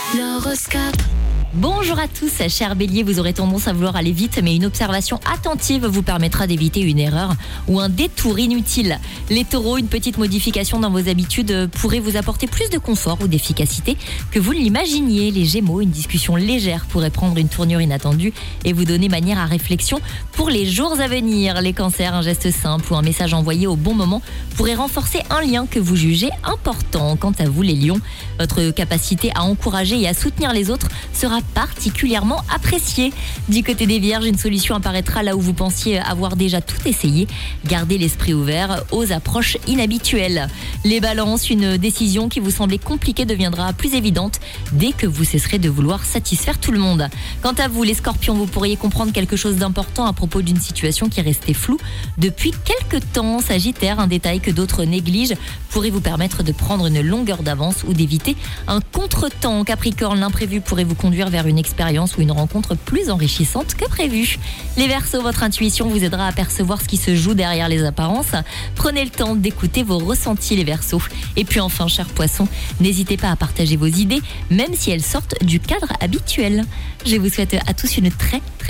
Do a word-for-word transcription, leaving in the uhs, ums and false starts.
L'horoscope. Bonjour à tous, chers béliers, vous aurez tendance à vouloir aller vite, mais une observation attentive vous permettra d'éviter une erreur ou un détour inutile. Les taureaux, une petite modification dans vos habitudes pourrait vous apporter plus de confort ou d'efficacité que vous ne l'imaginiez. Les gémeaux, une discussion légère pourrait prendre une tournure inattendue et vous donner manière à réflexion pour les jours à venir. Les cancers, un geste simple ou un message envoyé au bon moment pourrait renforcer un lien que vous jugez important. Quant à vous, les lions, votre capacité à encourager et à soutenir les autres sera particulièrement appréciée. Du côté des vierges, une solution apparaîtra là où vous pensiez avoir déjà tout essayé. Gardez l'esprit ouvert aux approches inhabituelles. Les balances, une décision qui vous semblait compliquée deviendra plus évidente dès que vous cesserez de vouloir satisfaire tout le monde. Quant à vous, les scorpions, vous pourriez comprendre quelque chose d'important à propos d'une situation qui restait floue depuis quelque temps. Sagittaire, un détail que d'autres négligent pourrait vous permettre de prendre une longueur d'avance ou d'éviter un contretemps. Capricorne, l'imprévu pourrait vous conduire vers une expérience ou une rencontre plus enrichissante que prévu. Les Verseaux, votre intuition vous aidera à percevoir ce qui se joue derrière les apparences. Prenez le temps d'écouter vos ressentis, les Verseaux. Et puis enfin, chers poissons, n'hésitez pas à partager vos idées, même si elles sortent du cadre habituel. Je vous souhaite à tous une très très